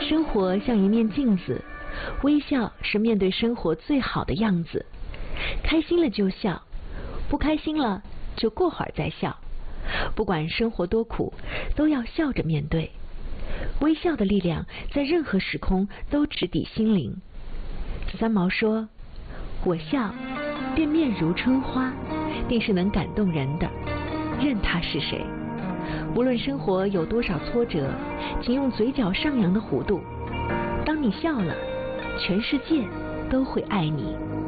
生活像一面镜子，微笑是面对生活最好的样子。开心了就笑，不开心了就过会儿再笑。不管生活多苦，都要笑着面对。微笑的力量在任何时空都直抵心灵。三毛说，我笑便面如春花，定是能感动人的，任他是谁。无论生活有多少挫折，请用嘴角上扬的弧度，当你笑了，全世界都会爱你。